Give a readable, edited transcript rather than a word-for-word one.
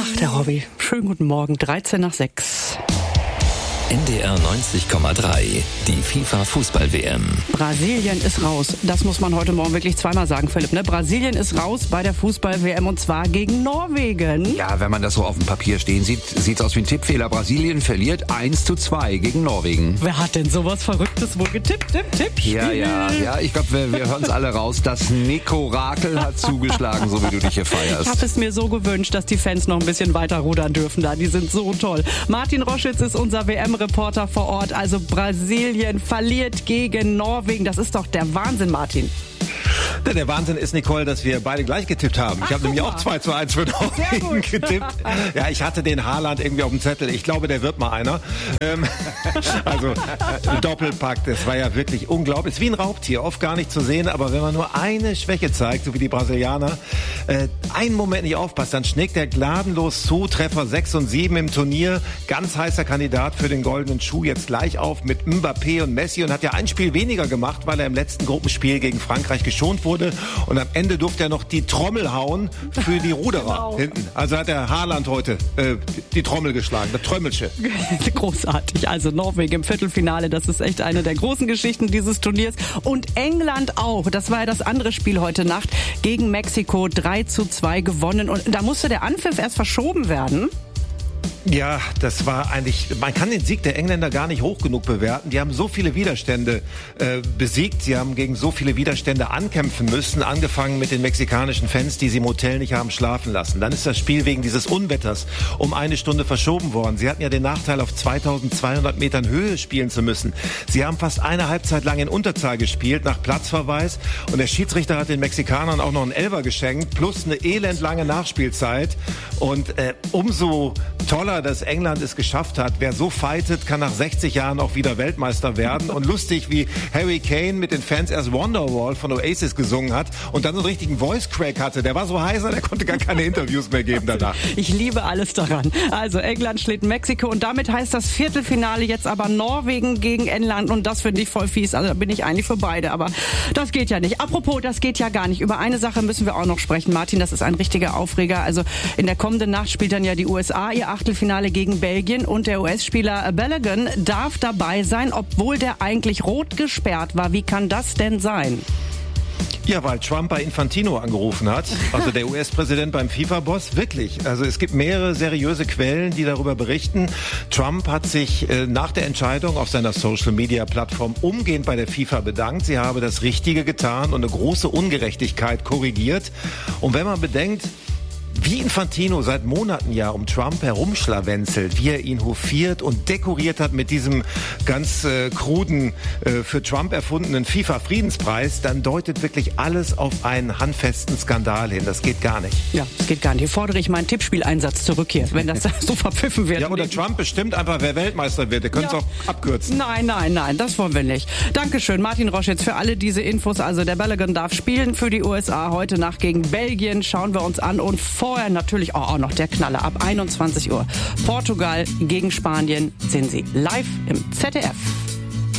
Ach, der Robby. Schönen guten Morgen, 13 nach 6. NDR 90,3, die FIFA-Fußball-WM. Brasilien ist raus. Das muss man heute Morgen wirklich zweimal sagen, Philipp. Ne? Brasilien ist raus bei der Fußball-WM und zwar gegen Norwegen. Ja, wenn man das so auf dem Papier stehen sieht, sieht's aus wie ein Tippfehler. Brasilien verliert 1:2 gegen Norwegen. Wer hat denn sowas Verrücktes wohl getippt im Tippspiel? Ja, ich glaube, wir hören es alle raus. Das Nick-Orakel hat zugeschlagen, so wie du dich hier feierst. Ich habe es mir so gewünscht, dass die Fans noch ein bisschen weiter rudern dürfen da. Die sind so toll. Martin Roschitz ist unser WM-Reporter vor Ort. Also Brasilien verliert gegen Norwegen. Das ist doch der Wahnsinn, Martin. Der Wahnsinn ist, Nicole, dass wir beide gleich getippt haben. Ich habe nämlich auch 2:1 für Norwegen getippt. Ja, ich hatte den Haaland irgendwie auf dem Zettel. Ich glaube, der wird mal einer. Also Doppelpack, das war ja wirklich unglaublich. Es ist wie ein Raubtier, oft gar nicht zu sehen. Aber wenn man nur eine Schwäche zeigt, so wie die Brasilianer, einen Moment nicht aufpasst, dann schlägt er gnadenlos zu. Treffer 6 und 7 im Turnier. Ganz heißer Kandidat für den goldenen Schuh. Jetzt gleich auf mit Mbappé und Messi und hat ja ein Spiel weniger gemacht, weil er im letzten Gruppenspiel gegen Frankreich geschont wurde. Und am Ende durfte er noch die Trommel hauen für die Ruderer hinten. Also hat der Haaland heute die Trommel geschlagen, das Trömmelsche. Großartig. Also Norwegen im Viertelfinale, das ist echt eine der großen Geschichten dieses Turniers. Und England auch. Das war ja das andere Spiel heute Nacht gegen Mexiko. 3:2 gewonnen. Und da musste der Anpfiff erst verschoben werden. Ja, das war eigentlich, man kann den Sieg der Engländer gar nicht hoch genug bewerten. Die haben so viele Widerstände besiegt, sie haben gegen so viele Widerstände ankämpfen müssen, angefangen mit den mexikanischen Fans, die sie im Hotel nicht haben schlafen lassen. Dann ist das Spiel wegen dieses Unwetters um 1 Stunde verschoben worden. Sie hatten ja den Nachteil, auf 2200 Metern Höhe spielen zu müssen. Sie haben fast eine Halbzeit lang in Unterzahl gespielt, nach Platzverweis. Und der Schiedsrichter hat den Mexikanern auch noch einen Elfer geschenkt, plus eine elendlange Nachspielzeit. Und umso toller, dass England es geschafft hat. Wer so fightet, kann nach 60 Jahren auch wieder Weltmeister werden. Und lustig, wie Harry Kane mit den Fans erst Wonderwall von Oasis gesungen hat und dann so einen richtigen Voice Crack hatte. Der war so heiser, der konnte gar keine Interviews mehr geben danach. Ich liebe alles daran. Also England schlägt Mexiko und damit heißt das Viertelfinale jetzt aber Norwegen gegen England und das finde ich voll fies. Also da bin ich eigentlich für beide, aber das geht ja nicht. Apropos, das geht ja gar nicht. Über eine Sache müssen wir auch noch sprechen, Martin. Das ist ein richtiger Aufreger. Also in der kommenden Nacht spielt dann ja die USA ihr Achtelfinale gegen Belgien und der US-Spieler Balogun darf dabei sein, obwohl der eigentlich rot gesperrt war. Wie kann das denn sein? Ja, weil Trump bei Infantino angerufen hat, also der US-Präsident beim FIFA-Boss, wirklich. Also es gibt mehrere seriöse Quellen, die darüber berichten. Trump hat sich nach der Entscheidung auf seiner Social-Media-Plattform umgehend bei der FIFA bedankt. Sie habe das Richtige getan und eine große Ungerechtigkeit korrigiert. Und wenn man bedenkt, wie Infantino seit Monaten ja um Trump herumschlawenzelt, wie er ihn hofiert und dekoriert hat mit diesem ganz kruden, für Trump erfundenen FIFA-Friedenspreis, dann deutet wirklich alles auf einen handfesten Skandal hin. Das geht gar nicht. Ja, das geht gar nicht. Hier fordere ich meinen Tippspieleinsatz zurück hier, wenn das so verpfiffen wird. Ja, oder Trump bestimmt einfach, wer Weltmeister wird. Der könnte es auch abkürzen. Nein, das wollen wir nicht. Dankeschön, Martin Roschitz, für alle diese Infos. Also der Balogun darf spielen für die USA heute Nacht gegen Belgien. Schauen wir uns an und vorher natürlich auch noch der Knaller ab 21 Uhr. Portugal gegen Spanien sehen Sie live im ZDF.